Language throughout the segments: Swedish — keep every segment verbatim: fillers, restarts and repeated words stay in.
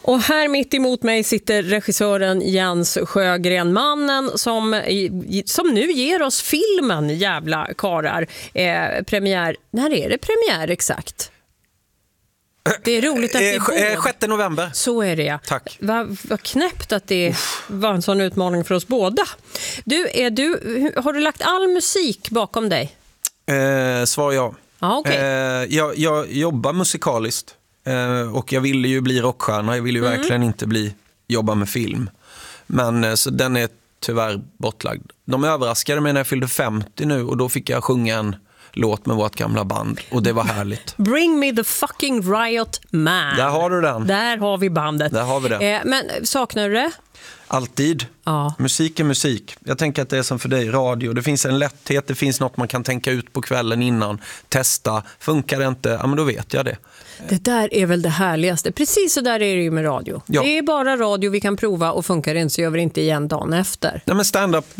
Och här mitt emot mig sitter regissören Jens Sjögren, mannen som, som nu ger oss filmen Jävla karar. Eh, premiär, när är det premiär exakt? Det är roligt att det är sjätte november. Så är det. Tack. Vad, vad knäppt att det Uff. var en sån utmaning för oss båda. Du, är du, har du lagt all musik bakom dig? Eh, svar ja. Ah, okay. eh, jag, jag jobbar musikaliskt. Eh, och jag ville ju bli rockstjärna. Jag ville ju mm. verkligen inte bli, jobba med film. Men eh, så den är tyvärr bortlagd. De överraskade mig när jag fyllde femtio nu. Och då fick jag sjunga en låt med vårt gamla band. Och det var härligt. Bring me the fucking riot man. Där har du den. Där har vi bandet. Där har vi det. Eh, men saknar du det? Alltid. Ja. Musik är musik. Jag tänker att det är som för dig, radio. Det finns en lätthet, det finns något man kan tänka ut på kvällen innan. Testa. Funkar det inte? Ja, men då vet jag det. Det där är väl det härligaste. Precis så där är det ju med radio. Ja. Det är bara radio vi kan prova och funkar det inte så gör vi det inte igen dagen efter. Nej, men stand-up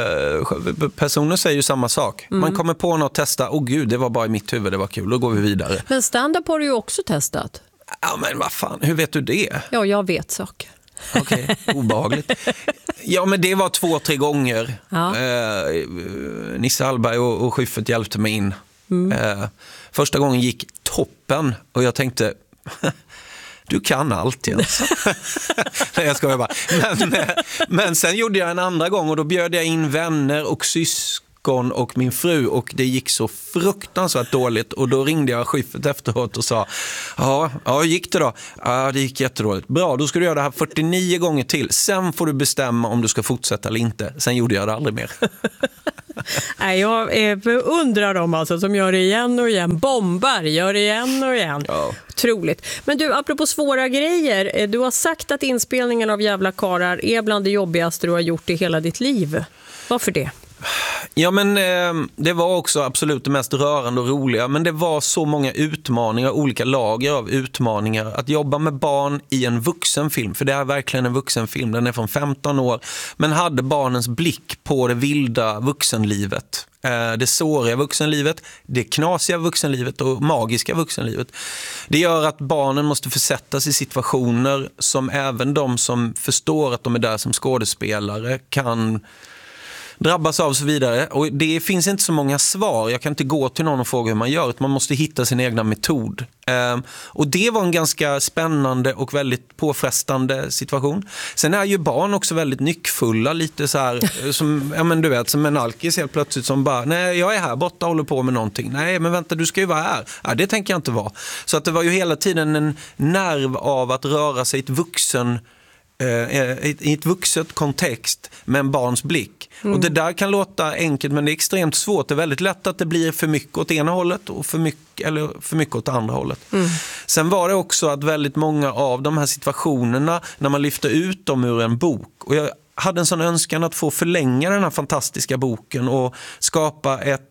eh, personer säger ju samma sak. Mm. Man kommer på något och testa. Åh oh, gud, det var bara i mitt huvud, det var kul. Då går vi vidare. Men stand-up har du ju också testat. Ja, men vad fan, hur vet du det? Ja, jag vet saker. Okej, okay, obehagligt. Ja, men det var två, tre gånger. Ja. Eh, Nisse Hallberg och, och Schyffert hjälpte mig in. Mm. Eh, första gången gick toppen och jag tänkte, du kan allt Jens. Nej, jag skojar bara. Men, men sen gjorde jag en andra gång och då bjöd jag in vänner och syskon och min fru och det gick så fruktansvärt dåligt och då ringde jag Schyffert efteråt och sa ja, ja, hur gick det då? Ja, det gick jättedåligt. Bra, då ska du göra det här fyrtionio gånger till. Sen får du bestämma om du ska fortsätta eller inte. Sen gjorde jag det aldrig mer. Nej, jag undrar dem alltså som gör det igen och igen. Bombar, gör det igen och igen. Ja. Otroligt. Men du, apropå svåra grejer. Du har sagt att inspelningen av Jävla karar är bland det jobbigaste du har gjort i hela ditt liv. Varför det? Ja, men eh, det var också absolut det mest rörande och roliga. Men det var så många utmaningar, olika lager av utmaningar. Att jobba med barn i en vuxenfilm, för det är verkligen en vuxenfilm. Den är från femton år, men hade barnens blick på det vilda vuxenlivet. Eh, det såriga vuxenlivet, det knasiga vuxenlivet och magiska vuxenlivet. Det gör att barnen måste försättas i situationer som även de som förstår att de är där som skådespelare kan drabbas av så vidare. Och det finns inte så många svar. Jag kan inte gå till någon och fråga hur man gör. Utan man måste hitta sin egna metod. Um, och det var en ganska spännande och väldigt påfrestande situation. Sen är ju barn också väldigt nyckfulla. Lite så här, som, ja men du vet, som en alkis helt plötsligt som bara, nej jag är här borta och håller på med någonting. Nej men vänta, du ska ju vara här. Ja, det tänker jag inte vara. Så att det var ju hela tiden en nerv av att röra sig i ett vuxen i ett vuxet kontext med en barns blick. Mm. Och det där kan låta enkelt men det är extremt svårt. Det är väldigt lätt att det blir för mycket åt ena hållet och för mycket, eller för mycket åt andra hållet. Mm. Sen var det också att väldigt många av de här situationerna när man lyfter ut dem ur en bok och jag hade en sån önskan att få förlänga den här fantastiska boken och skapa ett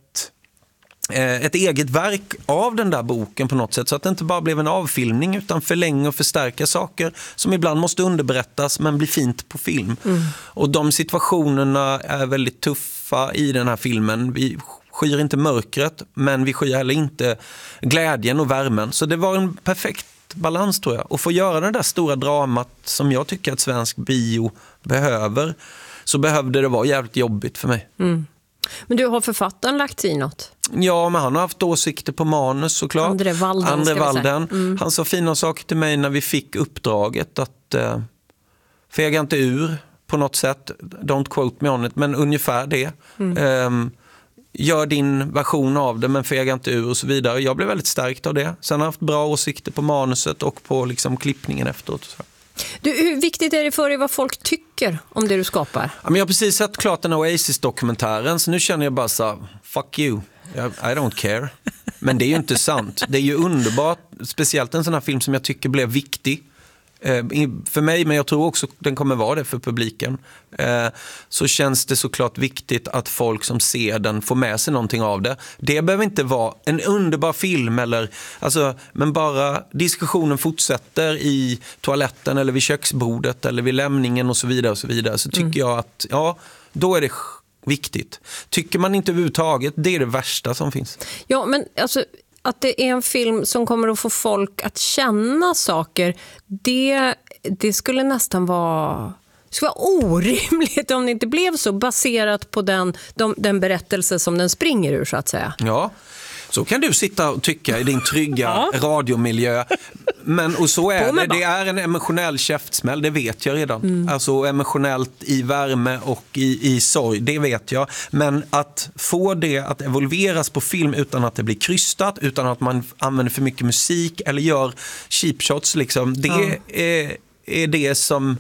ett eget verk av den där boken på något sätt så att det inte bara blev en avfilmning utan förlänga och förstärka saker som ibland måste underberättas men blir fint på film. Mm. Och de situationerna är väldigt tuffa i den här filmen. Vi skyr inte mörkret men vi skyr heller inte glädjen och värmen. Så det var en perfekt balans tror jag. Och få göra det där stora dramat som jag tycker att svensk bio behöver så behövde det vara jävligt jobbigt för mig. Mm. Men du, har författaren lagt i något? Ja, men han har haft åsikter på manus såklart. André Walden. André Walden. Mm. Han sa fina saker till mig när vi fick uppdraget att eh, fega inte ur på något sätt. Don't quote me on it, men ungefär det. Mm. Eh, gör din version av det, men fega inte ur och så vidare. Jag blev väldigt stärkt av det. Sen har jag haft bra åsikter på manuset och på liksom, klippningen efteråt. Så. Du, hur viktigt är det för dig vad folk tycker om det du skapar? Ja, men jag har precis sett klart den Oasis-dokumentären så nu känner jag bara så fuck you, I don't care. Men det är ju inte sant. Det är ju underbart, speciellt en sån här film som jag tycker blev viktig. Eh, för mig, men jag tror också den kommer vara det för publiken. Eh, så känns det såklart viktigt att folk som ser den får med sig någonting av det. Det behöver inte vara en underbar film eller, alltså, men bara diskussionen fortsätter i toaletten eller vid köksbordet eller vid lämningen och så vidare och så vidare. Så tycker mm. jag att, ja, då är det viktigt. Tycker man inte överhuvudtaget, det är det värsta som finns. Ja, men alltså att det är en film som kommer att få folk att känna saker, det det skulle nästan vara... Det skulle vara orimligt om det inte blev så, baserat på den, de, den berättelse som den springer ur, så att säga. Ja, så kan du sitta och tycka i din trygga ja. radiomiljö. Men, och så är det. Det är en emotionell käftsmäll, det vet jag redan. Mm. Alltså emotionellt i värme och i, i sorg, det vet jag. Men att få det att evolveras på film utan att det blir krystat, utan att man använder för mycket musik eller gör cheap shots, liksom, det ja. är, är det som...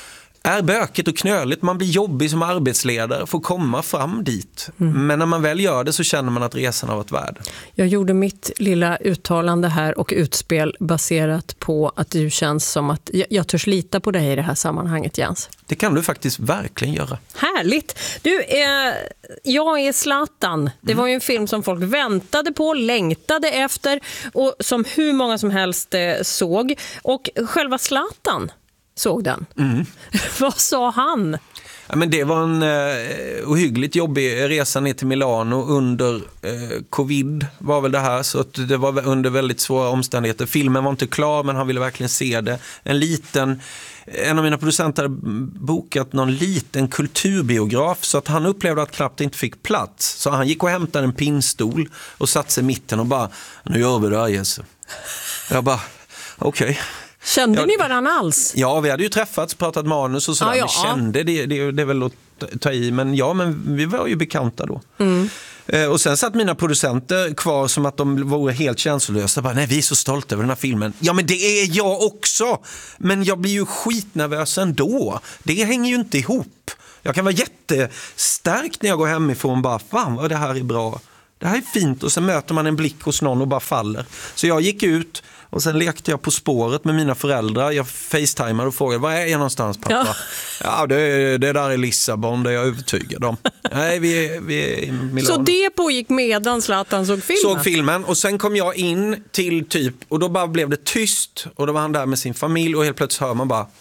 är bökigt och knöligt. Man blir jobbig som arbetsledare för att komma fram dit. Mm. Men när man väl gör det så känner man att resan har varit värd. Jag gjorde mitt lilla uttalande här och utspel baserat på att du känns som att jag, jag törs lita på dig i det här sammanhanget, Jens. Det kan du faktiskt verkligen göra. Härligt! Du, eh, jag är Zlatan. Det mm. var ju en film som folk väntade på, längtade efter och som hur många som helst eh, såg. Och själva Zlatan såg den. Mm. Vad sa han? Ja, men det var en eh, ohyggligt jobbig resa ner till Milano under eh, covid var väl det här, så att det var under väldigt svåra omständigheter. Filmen var inte klar, men han ville verkligen se det. En liten, en av mina producenter hade bokat någon liten kulturbiograf, så att han upplevde att knappt inte fick plats. Så han gick och hämtade en pinnstol och satte sig i mitten och bara, nu gör vi det här, Jesse. Jag bara, okej. Okay. Kände ja, ni varandra alls? Ja, vi hade ju träffats, pratat manus och sådär. Ah, ja. Vi kände, det, det, det är väl att ta i, men ja, men vi var ju bekanta då. Mm. Eh, och sen satt mina producenter kvar som att de var helt känslolösa. Bara, nej, vi är så stolta över den här filmen. Ja, men det är jag också! Men jag blir ju skitnervös ändå. Det hänger ju inte ihop. Jag kan vara jättestark när jag går hemifrån och bara, fan vad det här är bra. Det här är fint, och sen möter man en blick hos någon och bara faller. Så jag gick ut och sen lekte jag På spåret med mina föräldrar. Jag facetimade och frågade, var är jag någonstans, pappa? Ja, ja det, det där är Lissabon, det är jag övertygad om. Nej, vi är, vi är i Milano. Så det pågick medan Zlatan såg filmen? Såg filmen, och sen kom jag in till typ, och då bara blev det tyst. Och då var han där med sin familj och helt plötsligt hör man bara...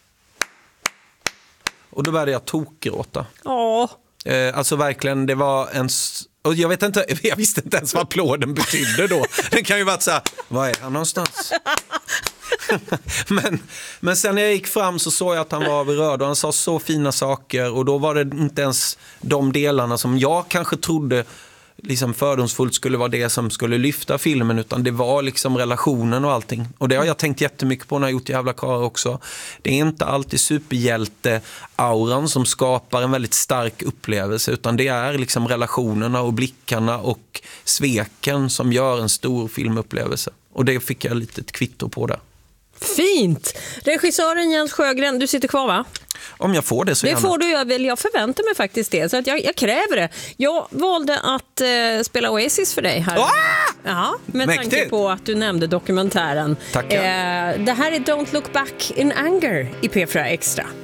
Och då började jag tokgråta. Åh. Eh, alltså verkligen, det var en... Och jag vet inte, jag visste inte ens vad applåden betydde då. Det kan ju vara så här, var är han någonstans? men, men sen när jag gick fram så såg jag att han var berörd och han sa så fina saker. Och då var det inte ens de delarna som jag kanske trodde liksom fördomsfullt skulle vara det som skulle lyfta filmen, utan det var liksom relationen och allting. Och det har jag tänkt jättemycket på när jag gjort Jävla karlar också. Det är inte alltid superhjälte-auran som skapar en väldigt stark upplevelse, utan det är liksom relationerna och blickarna och sveken som gör en stor filmupplevelse. Och det fick jag lite ett kvitto på där. Fint! Regissören Jens Sjögren, du sitter kvar, va? Om jag får det så det gärna. får du, jag, jag förväntar mig faktiskt det. Så att jag, jag kräver det. Jag valde att eh, spela Oasis för dig här. Ah! Ja, med Mäktigt. tanke på att du nämnde dokumentären. Tackar. Eh, det här är Don't Look Back in Anger i P fyra Extra.